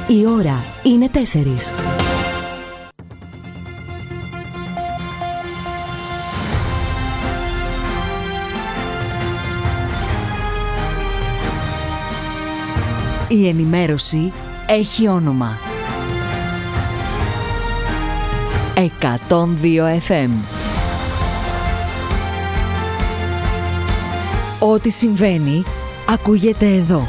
Η ώρα είναι 4. Η ενημέρωση έχει όνομα. 102 FM. Ό,τι συμβαίνει, ακούγεται εδώ.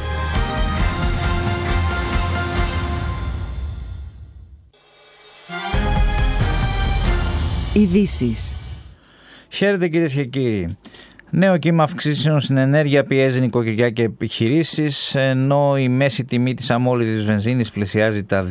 Ειδήσεις. Χαίρετε κυρίες και κύριοι. Νέο κύμα αυξήσεων στην ενέργεια πιέζει νοικοκυριά και επιχειρήσεις, ενώ η μέση τιμή της αμόλυδης βενζίνης πλησιάζει τα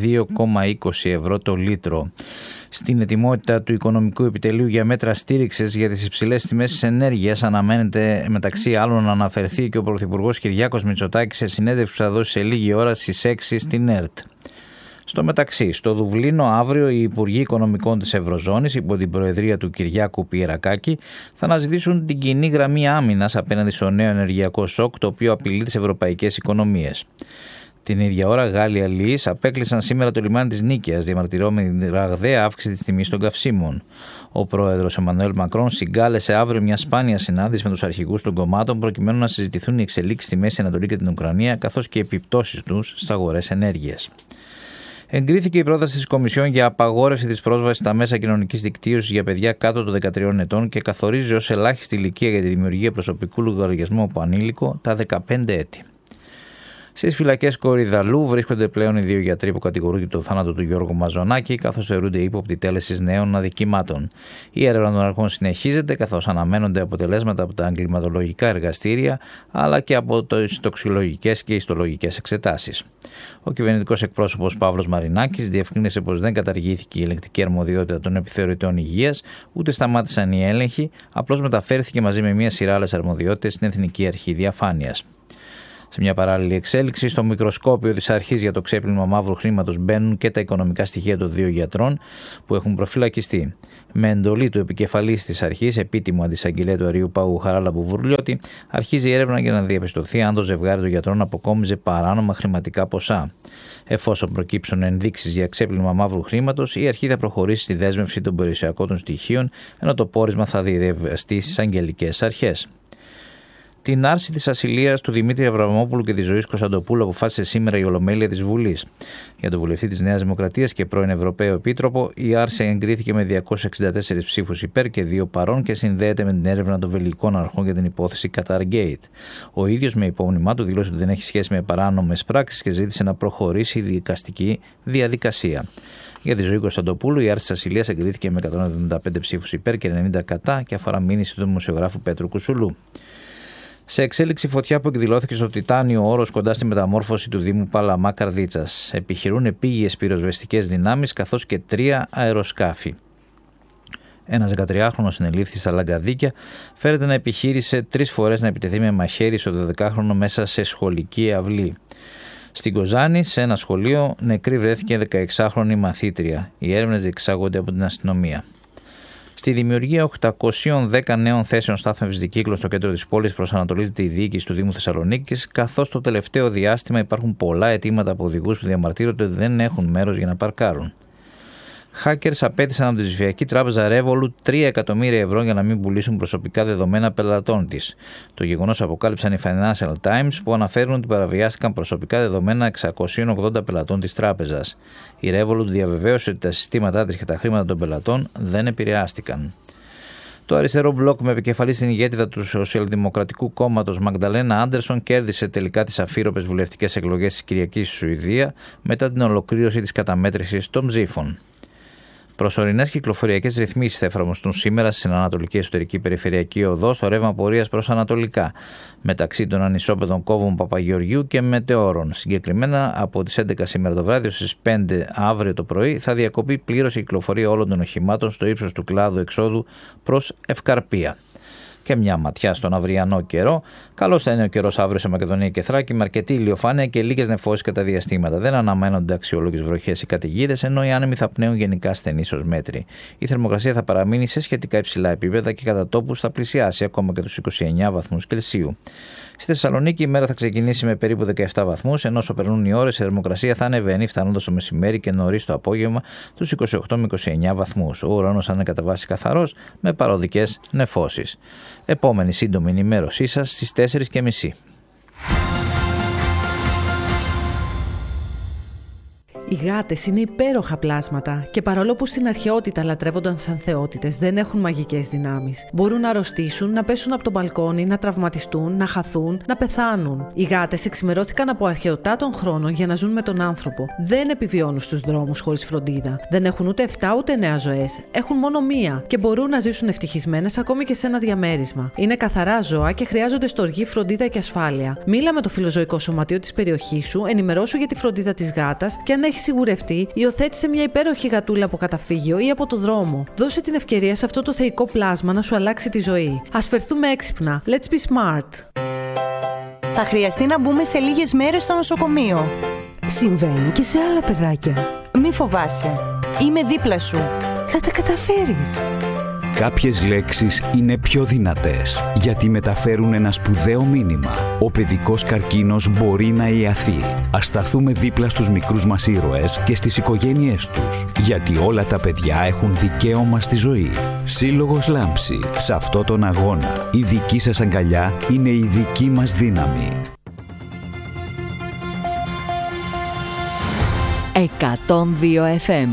2,20 ευρώ το λίτρο. Στην ετοιμότητα του Οικονομικού Επιτελείου για μέτρα στήριξης για τις υψηλές τιμές της ενέργειας αναμένεται μεταξύ άλλων να αναφερθεί και ο Πρωθυπουργός Κυριάκος Μητσοτάκης σε συνέντευξη που θα δώσει σε λίγη ώρα στις 6 στην ΕΡΤ. Στο μεταξύ, στο Δουβλίνο αύριο οι Υπουργοί Οικονομικών της Ευρωζώνης υπό την προεδρία του Κυριάκου Πιερακάκη θα αναζητήσουν την κοινή γραμμή άμυνας απέναντι στο νέο ενεργειακό σοκ το οποίο απειλεί τις ευρωπαϊκές οικονομίες. Την ίδια ώρα, Γάλλοι αλληλείς απέκλεισαν σήμερα το λιμάνι της Νίκαιας, διαμαρτυρόμενοι την ραγδαία αύξηση της τιμής των καυσίμων. Ο πρόεδρος Εμμανουέλ Μακρόν συγκάλεσε αύριο μια σπάνια συνάντηση με τους αρχηγούς των κομμάτων προκειμένου να συζητηθούν οι εξελίξεις στη Μέση Ανατολή και την Ουκρανία καθώς και οι επιπτώσεις τους στις αγορές ενέργειας. Εγκρίθηκε η πρόταση της Κομισιόν για απαγόρευση της πρόσβασης στα μέσα κοινωνικής δικτύωσης για παιδιά κάτω των 13 ετών και καθορίζει ως ελάχιστη ηλικία για τη δημιουργία προσωπικού λογαριασμού από ανήλικο τα 15 έτη. Στις φυλακές Κορυδαλού βρίσκονται πλέον οι δύο γιατροί που κατηγορούνται το θάνατο του Γιώργου Μαζονάκη, καθώς θεωρούνται ύποπτοι τέλεσης νέων αδικημάτων. Η έρευνα των αρχών συνεχίζεται, καθώς αναμένονται αποτελέσματα από τα εγκληματολογικά εργαστήρια, αλλά και από τις τοξικολογικές και ιστολογικές εξετάσεις. Ο κυβερνητικός εκπρόσωπος Παύλος Μαρινάκης διευκρίνησε πως δεν καταργήθηκε η ελεγκτική αρμοδιότητα των επιθεωρητών υγείας, ούτε σταμάτησαν οι έλεγχοι, απλώς μεταφέρθηκε μαζί με μια σειρά άλλες αρμοδιότητες στην Εθνική Αρχή Διαφάνειας. Σε μια παράλληλη εξέλιξη, στο μικροσκόπιο της αρχής για το ξέπλυμα μαύρου χρήματος μπαίνουν και τα οικονομικά στοιχεία των δύο γιατρών που έχουν προφυλακιστεί. Με εντολή του επικεφαλής της αρχής, επίτιμου αντισαγγελέα του Αριού Πάγου Χαράλαμπου Βουρλιώτη, αρχίζει η έρευνα για να διαπιστωθεί αν το ζευγάρι των γιατρών αποκόμιζε παράνομα χρηματικά ποσά. Εφόσον προκύψουν ενδείξεις για ξέπλυμα μαύρου χρήματος, η αρχή θα προχωρήσει στη δέσμευση των περιουσιακών των στοιχείων, ενώ το πόρισμα θα διαβιβαστεί στις αγγελικές αρχές. Την άρση της ασυλίας του Δημήτρη Αβραμόπουλου και της Ζωής Κωνσταντοπούλου αποφάσισε σήμερα η Ολομέλεια της Βουλής. Για τον βουλευτή της Νέας Δημοκρατίας και πρώην Ευρωπαίο Επίτροπο, η άρση εγκρίθηκε με 264 ψήφους υπέρ και 2 παρών και συνδέεται με την έρευνα των βελγικών αρχών για την υπόθεση Qatargate. Ο ίδιος με υπόμνημά του δήλωσε ότι δεν έχει σχέση με παράνομες πράξεις και ζήτησε να προχωρήσει η δικαστική διαδικασία. Για τη Ζωή Κωνσταντοπούλου, η άρση της ασυλίας εγκρίθηκε με 175 ψήφους υπέρ και 90 κατά και αφορά μήνυση του δημοσιογράφου Πέτρου Κουσουλού. Σε εξέλιξη, φωτιά που εκδηλώθηκε στο Τιτάνιο Όρος κοντά στη μεταμόρφωση του Δήμου Παλαμά Καρδίτσας. Επιχειρούν επίγειες πυροσβεστικές δυνάμεις καθώς και 3 αεροσκάφη. Ένας 13χρονος συνελήφθη στα Λαγκαδίκια, φέρεται να επιχείρησε 3 φορές να επιτεθεί με μαχαίρι στο 12χρονο μέσα σε σχολική αυλή. Στην Κοζάνη, σε ένα σχολείο, νεκρή βρέθηκε 16χρονη μαθήτρια. Οι έρευνες διεξάγονται από την αστυνομία. Στη δημιουργία 810 νέων θέσεων στάθμευσης δικύκλου στο κέντρο της πόλης προσανατολίζεται η διοίκηση του Δήμου Θεσσαλονίκης, καθώς το τελευταίο διάστημα υπάρχουν πολλά αιτήματα από οδηγούς που διαμαρτύρονται ότι δεν έχουν μέρος για να παρκάρουν. Hackers απέτησαν από τη ψηφιακή τράπεζα Revolut 3 εκατομμύρια ευρώ για να μην πουλήσουν προσωπικά δεδομένα πελατών της. Το γεγονός αποκάλυψαν οι Financial Times που αναφέρουν ότι παραβιάστηκαν προσωπικά δεδομένα 680 πελατών της τράπεζας. Η Revolut διαβεβαίωσε ότι τα συστήματά της και τα χρήματα των πελατών δεν επηρεάστηκαν. Το αριστερό μπλοκ με επικεφαλή στην ηγέτιδα του Σοσιαλδημοκρατικού Κόμματος Μαγνταλένα Άντερσον κέρδισε τελικά τις αφήρωπες βουλευτικές εκλογές της Κυριακής στη Σουηδία μετά την ολοκλήρωση της καταμέτρησης των ψήφων. Προσωρινές κυκλοφοριακές ρυθμίσεις θα εφαρμοστούν σήμερα στην Ανατολική Εσωτερική Περιφερειακή Οδό στο ρεύμα πορείας προς Ανατολικά, μεταξύ των ανισόπεδων Κόβων Παπαγεωργίου και Μετεώρων. Συγκεκριμένα, από τις 11 σήμερα το βράδυ στις 5 αύριο το πρωί θα διακοπεί πλήρως η κυκλοφορία όλων των οχημάτων στο ύψος του κλάδου εξόδου προς Ευκαρπία. Και μια ματιά στον αυριανό καιρό. Καλώς θα είναι ο καιρός αύριο σε Μακεδονία και Θράκη, με αρκετή ηλιοφάνεια και λίγες νεφώσεις κατά διαστήματα. Δεν αναμένονται αξιόλογες βροχές ή καταιγίδες, ενώ οι άνεμοι θα πνέουν γενικά ασθενείς ως μέτρη. Η θερμοκρασία θα παραμείνει σε σχετικά υψηλά επίπεδα και κατά τόπους θα πλησιάσει ακόμα και τους 29 βαθμούς Κελσίου. Στη Θεσσαλονίκη η μέρα θα ξεκινήσει με περίπου 17 βαθμούς, ενώ όσο περνούν οι ώρες η θερμοκρασία θα ανεβαίνει, φτάνοντας το μεσημέρι και νωρίς το απόγευμα τους 28 με 29 βαθμούς. Ο ουρανός θα είναι κατά βάση καθαρός με παροδικές νεφώσεις. Επόμενη σύντομη ενημέρωσή σας στις 4:30. Οι γάτες είναι υπέροχα πλάσματα και παρόλο που στην αρχαιότητα λατρεύονταν σαν θεότητες, δεν έχουν μαγικές δυνάμεις. Μπορούν να αρρωστήσουν, να πέσουν από το μπαλκόνι, να τραυματιστούν, να χαθούν, να πεθάνουν. Οι γάτες εξημερώθηκαν από αρχαιοτάτων χρόνων για να ζουν με τον άνθρωπο. Δεν επιβιώνουν στους δρόμους χωρίς φροντίδα. Δεν έχουν ούτε 7 ούτε 9 ζωές. Έχουν μόνο μία και μπορούν να ζήσουν ευτυχισμένες ακόμη και σε ένα διαμέρισμα. Είναι καθαρά ζώα και χρειάζονται στοργή, φροντίδα και ασφάλεια. Μίλα με το φιλοζωικό σωματείο της περιοχής σου, ενημερώσου για τη φροντίδα της γάτας και αν έχει σιγουρευτεί, υιοθέτησε μια υπέροχη γατούλα από καταφύγιο ή από το δρόμο. Δώσε την ευκαιρία σε αυτό το θεϊκό πλάσμα να σου αλλάξει τη ζωή. Ας φερθούμε έξυπνα. Let's be smart. Θα χρειαστεί να μπούμε σε λίγες μέρες στο νοσοκομείο. Συμβαίνει και σε άλλα παιδάκια. Μη φοβάσαι. Είμαι δίπλα σου. Θα τα καταφέρεις. Κάποιες λέξεις είναι πιο δυνατές γιατί μεταφέρουν ένα σπουδαίο μήνυμα. Ο παιδικός καρκίνος μπορεί να ιαθεί. Ας σταθούμε δίπλα στους μικρούς μας ήρωες και στις οικογένειές τους. Γιατί όλα τα παιδιά έχουν δικαίωμα στη ζωή. Σύλλογος Λάμψη. Σε αυτό τον αγώνα, η δική σας αγκαλιά είναι η δική μας δύναμη. 102 FM.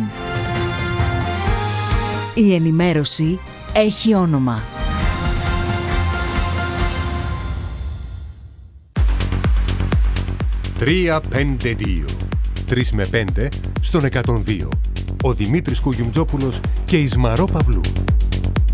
Η ενημέρωση έχει όνομα. 3-5-2. 3 με 5 στον 102. Ο Δημήτρης Κουγιουμτζόπουλος και η Σμαρό Παυλού.